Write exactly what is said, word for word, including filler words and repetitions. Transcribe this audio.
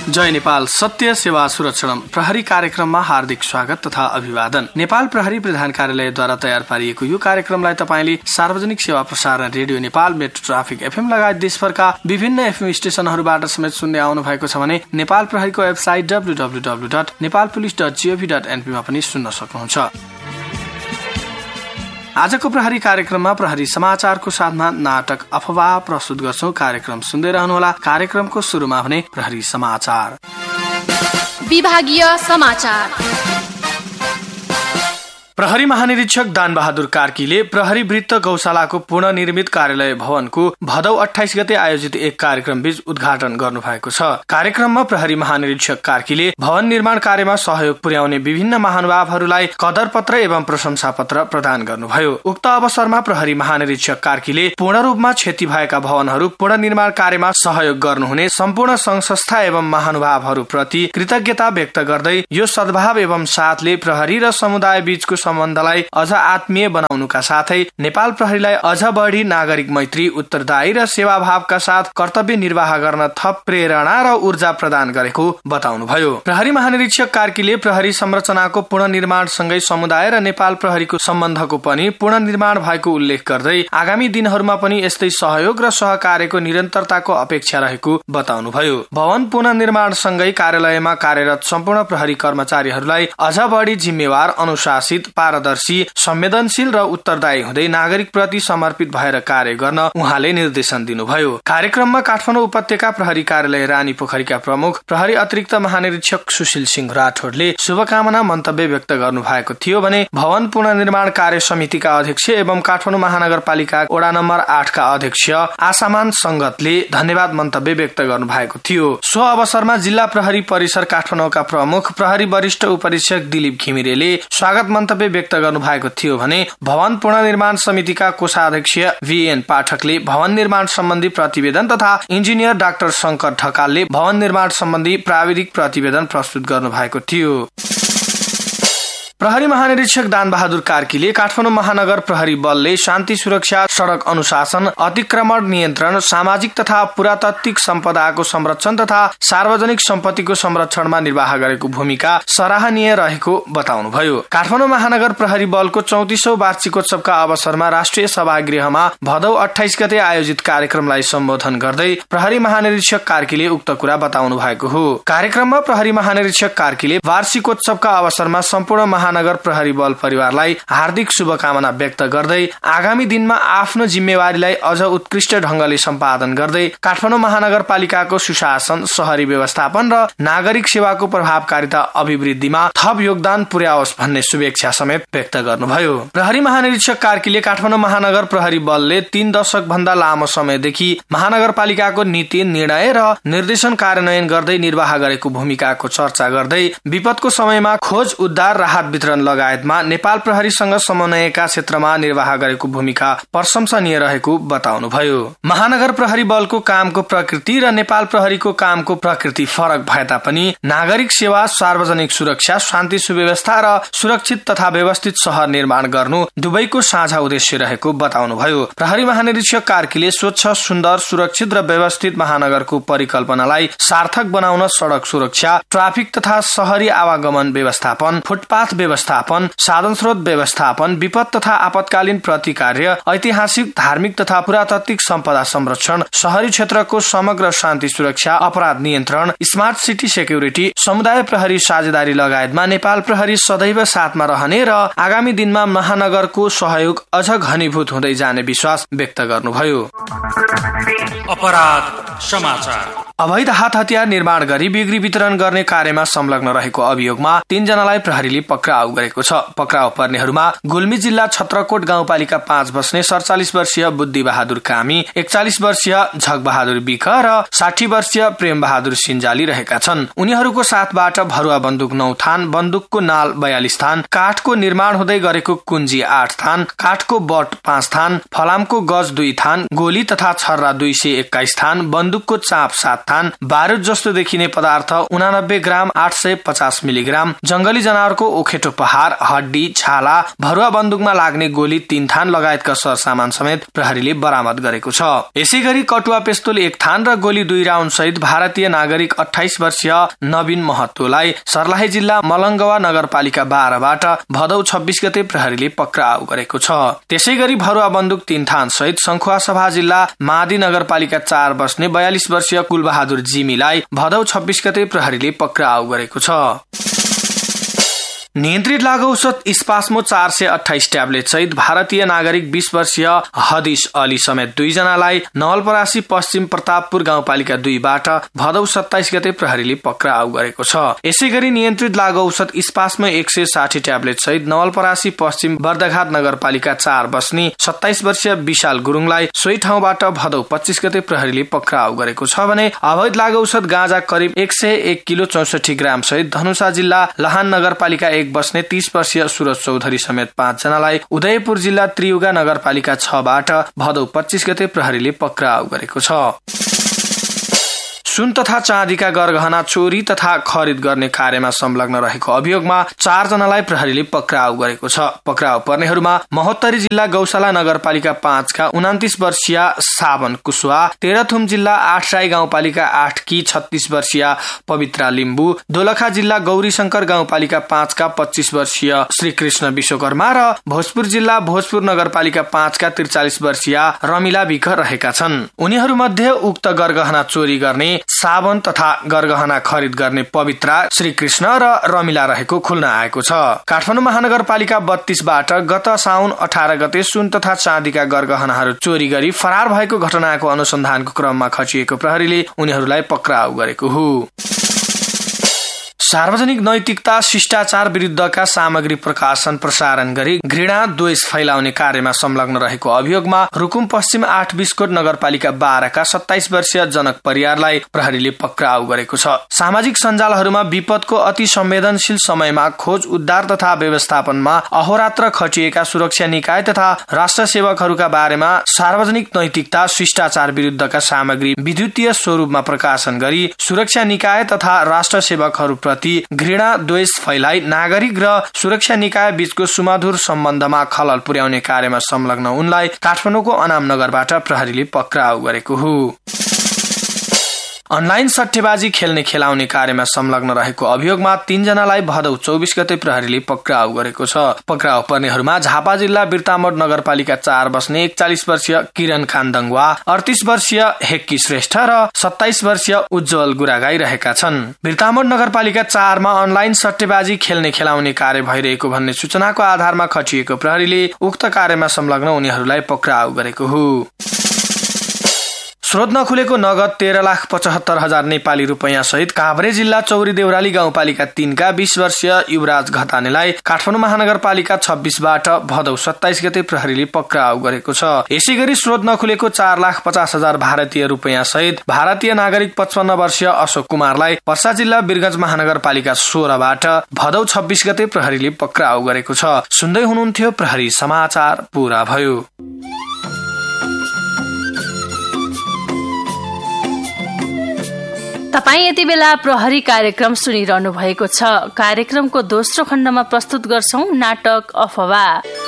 जय नेपाल सत्य सेवा सुरक्षण प्रहरी कार्यक्रममा हार्दिक स्वागत तथा अभिवादन। नेपाल प्रहरी प्रधान कार्यालयद्वारा तयार पारिएको यो कार्यक्रमलाई तपाईले सार्वजनिक सेवा प्रसारण radio Nepal, metro traffic FM लगायत देशभरका विभिन्न एफएम स्टेशनहरूबाट समेत सुन्दै आउनु भएको छ भने नेपाल प्रहरीको website W W W dot Nepal police dot gov dot NP मा पनि सुन्न सक्नुहुन्छ। आजको प्रहरी कार्यक्रममा प्रहरी समाचारको साथमा नाटक अफवाह प्रस्तुत गर्छौं। कार्यक्रम सुन्दै रहनुहोला। कार्यक्रमको सुरुमा हुने प्रहरी समाचार। विभागीय समाचार। प्रहरी महानिरीक्षक दान बहादुर कार्कीले प्रहरी वृत्त गौशालाको पुनर्निर्मित कार्यालय भवनको भदौ अट्ठाइस गते आयोजित एक कार्यक्रम बीच उद्घाटन गर्नु भएको छ। कार्यक्रममा प्रहरी महानिरीक्षक कार्कीले भवन निर्माण कार्यमा सहयोग पुर्याउने विभिन्न महानुभावहरूलाई कदर पत्र एवं प्रशंसा पत्र प्रदान गर्नुभयो। उक्त अवसरमा प्रहरी महानिरीक्षक कार्कीले पूर्ण रूपमा क्षति भएका भवनहरू पुनर्निर्माण कार्यमा सहयोग गर्नुहुने सम्पूर्ण संघ संस्था एवं महानुभावहरूप्रति कृतज्ञता व्यक्त गर्दै यो सद्भाव एवं साथले प्रहरी र समुदाय बीचको सम्बन्धलाई अझ आत्मीय बनाउनुका साथै नेपाल प्रहरीलाई अझ बढी नागरिक मैत्री, उत्तरदायी र सेवाभावका साथ कर्तव्य निर्वाह गर्न थप प्रेरणा र ऊर्जा प्रदान गरेको बताउनुभयो। प्रहरी महानिरीक्षक कार्कीले प्रहरी संरचनाको पुनर्निर्माण सँगै समुदाय र नेपाल प्रहरीको सम्बन्धको पनि पुनर्निर्माण भएको उल्लेख गर्दै आगामी दिनहरूमा पनि यस्तै सहयोग र सहकार्यको निरन्तरताको अपेक्षा रहेको बताउनुभयो। भवन पुनर्निर्माण सँगै कार्यालयमा कार्यरत सम्पूर्ण प्रहरी कर्मचारीहरूलाई अझ बढी जिम्मेवार, अनुशासित, पारदर्शी, संवेदनशील र उत्तरदायी हुँदै नागरिक प्रति समर्पित भएर कार्य गर्न उहाँले निर्देशन दिनुभयो। कार्यक्रममा काठमाडौँ उपत्यका प्रहरी कार्यालय रानी पोखरीका प्रमुख प्रहरी अतिरिक्त महानिरीक्षक सुशील सिंह राठौड़ले शुभकामना मन्तव्य व्यक्त गर्नु भएको थियो भने भवन पुनर्निर्माण कार्य समितिका अध्यक्ष एवं काठमाडौँ महानगरपालिका वडा नम्बर आठ का अध्यक्ष आशामान संगतले धन्यवाद मन्तव्य व्यक्त गर्नु भएको थियो। सो अवसरमा जिल्ला प्रहरी परिसर काठमाडौँका प्रमुख प्रहरी वरिष्ठ उपरीक्षक दिलीप घिमिरेले स्वागत मन्तव्य व्यक्त गर्नु भएको थियो भने भवन पुनर्निर्माण समितिका कोषाध्यक्ष वीएन पाठकले भवन निर्माण सम्बन्धी प्रतिवेदन तथा इन्जिनियर डाक्टर शंकर ढकालले भवन निर्माण सम्बन्धी प्राविधिक प्रतिवेदन प्रस्तुत गर्नु भएको थियो। प्रहरी महानिरीक्षक दान बहादुर कार्कीले काठमाडौँ महानगर प्रहरी बलले शान्ति सुरक्षा, सड़क अनुशासन, अतिक्रमण नियन्त्रण, सामाजिक तथा पुरातात्विक सम्पदाको संरक्षण तथा सार्वजनिक सम्पत्तिको संरक्षणमा निर्वाह गरेको भूमिका सराहनीय रहेको बताउनुभयो। काठमाडौँ महानगर प्रहरी बलको चौतिसौं वार्षिकोत्सवका अवसरमा राष्ट्रिय सभागृहमा भदौ अट्ठाइस गते आयोजित कार्यक्रमलाई सम्बोधन गर्दै प्रहरी महानिरीक्षक कार्कीले उक्त कुरा बताउनु भएको हो। कार्यक्रममा प्रहरी महानिरीक्षक कार्कीले वार्षिकोत्सवका अवसरमा सम्पूर्ण महानगर प्रहरी बल परिवारलाई हार्दिक शुभकामना व्यक्त गर्दै आगामी दिनमा आफ्नो जिम्मेवारीलाई अझ उत्कृष्ट ढंगले सम्पादन गर्दै काठमाडौँ महानगरपालिकाको सुशासन, शहरी व्यवस्थापन र नागरिक सेवाको प्रभावकारिता अभिवृद्धिमा थप योगदान पुर्याओस् भन्ने शुभेच्छा समेत व्यक्त गर्नुभयो। प्रहरी महानिरीक्षक कार्कीले काठमाडौँ महानगर प्रहरी बलले तीन दशक भन्दा लामो समयदेखि महानगरपालिकाको नीति, निर्णय र निर्देशन कार्यान्वयन गर्दै निर्वाह गरेको भूमिकाको चर्चा गर्दै विपदको समयमा खोज, उद्धार, राहत वितरण लगायतमा नेपाल प्रहरीसँग समन्वयका क्षेत्रमा निर्वाह गरेको भूमिका प्रशंसनीय रहेको बताउनुभयो। महानगर प्रहरी बलको कामको प्रकृति र नेपाल प्रहरीको कामको प्रकृति फरक भए तापनि नागरिक सेवा, सार्वजनिक सुरक्षा, शान्ति सुव्यवस्था र सुरक्षित तथा व्यवस्थित शहर निर्माण गर्नु दुवैको साझा उद्देश्य रहेको बताउनुभयो। प्रहरी महानिरीक्षक कार्कीले स्वच्छ, सुन्दर, सुरक्षित र व्यवस्थित महानगरको परिकल्पनालाई सार्थक बनाउन सड़क सुरक्षा, ट्राफिक तथा शहरी आवागमन व्यवस्थापन, फुटपाथ व्यवस्थापन, साधन स्रोत व्यवस्थापन, विपद तथा आपतकालीन प्रतिकार्य, ऐतिहासिक, धार्मिक तथा पुरातात्विक सम्पदा संरक्षण, शहरी क्षेत्रको समग्र शान्ति सुरक्षा, अपराध नियन्त्रण, स्मार्ट सिटी सेक्युरिटी, समुदाय प्रहरी साझेदारी लगायतमा नेपाल प्रहरी सदैव साथमा रहने र आगामी दिनमा महानगरको सहयोग अझ घनीभूत हुँदै जाने विश्वास व्यक्त गर्नुभयो। अपराध समाचार। अवैध हात हतियार निर्माण गरी बिक्री वितरण गर्ने कार्यमा संलग्न रहेको अभियोगमा तीन जनालाई प्रहरीले पक्राउ गरेको छ। पक्राउ पर्नेहरूमा गुल्मी जिल्ला छत्रकोट गाउँपालिका पाँच बस्ने सडचालिस वर्षीय बुद्धि बहादुर कामी, एकचालिस वर्षीय झग बहादुर बिख र साठी वर्षीय प्रेम बहादुर सिन्जाली रहेका छन्। उनीहरूको साथबाट भरुवा बन्दुक नौ थान, बन्दुकको नाल बयालिस थान, काठको निर्माण हुँदै गरेको कुञ्जी आठ थान, काठको बट पाँच थान, फलामको गज दुई थान, गोली तथा छर्रा दुई सय एक्काइस थान, बन्दुकको चाप सात थान, बारुद जस्तो देखिने पदार्थ उनानब्बे ग्राम आठ सय पचास मिलिग्राम, जंगली जनावरको ओखेटो पहाड़, हड्डी, छाला, भरुवा बन्दुकमा लाग्ने गोली तीन थान लगायतका सरसामान समेत प्रहरीले बरामद गरेको छ। यसै गरी कटुवा पिस्तोल एक थान र गोली दुई राउन्ड सहित भारतीय नागरिक अठाइस वर्षीय नवीन महतोलाई सर्लाही जिल्ला मलंगवा नगरपालिका बाह्रबाट भदौ छब्बीस गते प्रहरीले पक्राउ गरेको छ। त्यसै गरी भरुवा बन्दुक तीन थान सहित सङ्खुवासभा जिल्ला मादी नगरपालिका चार बस्ने बयालिस वर्षीय कुलबहादुर जिमीलाई भदौ छब्बीस गते प्रहरीले पक्राउ गरेको छ। नियन्त्रित लागु औषध स्पास्मो चार सय अठाइस ट्याब्लेट सहित भारतीय नागरिक बीस वर्षीय हदिस अली समेत दुईजनालाई नवलपरासी पश्चिम प्रतापपुर गाउँपालिका दुईबाट भदौ सत्ताइस गते प्रहरीले पक्राउ गरेको छ। यसै गरी नियन्त्रित लागु औषध स्पास्मो एक सय साठी ट्याब्लेट सहित नवलपरासी पश्चिम बर्दघाट नगरपालिका चार बस्ने सत्ताइस वर्षीय विशाल गुरुङलाई सोही ठाउँबाट भदौ पच्चीस गते प्रहरीले पक्राउ गरेको छ भने अवैध लागु औषध गाँजा करिब एक सय एक किलो चौसठी ग्राम सहित धनुषा जिल्ला लहान नगरपालिका एक बस्ने तीस वर्षीय सुरज चौधरी समेत पाँच जनालाई उदयपुर जिल्ला त्रियुगा नगरपालिका छ बाट भदौ पच्चीस गते प्रहरीले पक्राउ गरेको छ। सुन तथा चाँदीका गरगहना चोरी तथा खरिद गर्ने कार्यमा संलग्न रहेको अभियोगमा चार जनालाई प्रहरीले पक्राउ गरेको छ। पक्राउ पर्नेहरूमा महोत्तरी जिल्ला गौशाला नगरपालिका पाँचका उनातिस वर्षीय सावन कुशवा, तेह्रथुम जिल्ला आठ राई गाउँपालिका आठ की छत्तीस वर्षीय पवित्रा लिम्बू, दोलखा जिल्ला गौरी शंकर गाउँपालिका पाँचका पच्चीस वर्षीय श्री कृष्ण विश्वकर्मा र भोजपुर जिल्ला भोजपुर नगरपालिका पाँचका त्रिचालिस वर्षीय रमिला विक रहेका छन्। उनीहरूमध्ये उक्त गरगहना चोरी गर्ने सावन तथा गरगहना खरिद गर्ने पवित्रा, श्री कृष्ण र रमिला रहेको खुल्न आएको छ। काठमाडौँ महानगरपालिका बत्तीसबाट गत साउन अठार गते सुन तथा चाँदीका गरगहनाहरू चोरी गरी फरार भएको घटनाको अनुसन्धानको क्रममा खचिएको प्रहरीले उनीहरूलाई पक्राउ गरेको हो। सार्वजनिक नैतिकता शिष्टाचार विरुद्धका सामग्री प्रकाशन प्रसारण गरी घृणा द्वेष फैलाउने कार्यमा संलग्न रहेको अभियोगमा रुकुम पश्चिम आठ बिस्कोट नगरपालिका बाह्रका सत्ताइस वर्षीय जनक परियारलाई प्रहरीले पक्राउ गरेको छ। सामाजिक सञ्जालहरूमा विपदको अति संवेदनशील समयमा खोज उद्धार तथा व्यवस्थापनमा अहोरात्र खटिएका सुरक्षा निकाय तथा राष्ट्र सेवकहरूका बारेमा सार्वजनिक नैतिकता शिष्टाचार विरुद्धका सामग्री विद्युतीय स्वरूपमा प्रकाशन गरी सुरक्षा निकाय तथा राष्ट्र सेवकहरू घृणा द्वेष फैलाई नागरिक र सुरक्षा निकाय बीचको सुमधुर सम्बन्धमा खलल पुर्याउने कार्यमा संलग्न उनलाई काठमाडौँको अनाम नगरबाट प्रहरीले पक्राउ गरेको हो। अनलाइन सट्टेबाजी खेल्ने खेलाउने कार्यमा संलग्न रहेको अभियोगमा तीन जनालाई भदौ चौबिस गते प्रहरीले पक्राउ गरेको छ। पक्राउ पर्नेहरूमा झापा जिल्ला बिर्तामोड नगरपालिका चार बस्ने एकचालिस वर्षीय किरण खान्दङवा, अडतीस वर्षीय हेक्की श्रेष्ठ र सत्ताइस वर्षीय उज्जवल गुरागाई रहेका छन्। बिर्तामोड नगरपालिका चारमा अनलाइन सट्टेबाजी खेल्ने खेलाउने कार्य भइरहेको भन्ने सूचनाको आधारमा खटिएको प्रहरीले उक्त कार्यमा संलग्न उनीहरूलाई पक्राउ गरेको हो। स्रोत नखुलेको नगद तेह्र लाख पचहत्तर हजार नेपाली रुपैयाँ सहित काभ्रे जिल्ला चौरी देउराली गाउँपालिका तीनका बीस वर्षीय युवराज घतानेलाई काठमाडौँ महानगरपालिका छब्बीसबाट भदौ सत्ताइस गते प्रहरीले पक्राउ गरेको छ। यसै गरी स्रोत नखुलेको चार लाख पचास हजार भारतीय रुपैयाँ सहित भारतीय नागरिक पचपन्न वर्षीय अशोक कुमारलाई पर्सा जिल्ला वीरगंज महानगरपालिका सोह्रबाट भदौ छब्बीस गते प्रहरीले पक्राउ गरेको छ। सुन्दै हुनुहुन्थ्यो प्रहरी समाचार पूरा भयो। तपाईँ यति बेला प्रहरी कार्यक्रम सुनिरहनु भएको छ। कार्यक्रमको दोस्रो खण्डमा प्रस्तुत गर्छौं नाटक अफवा।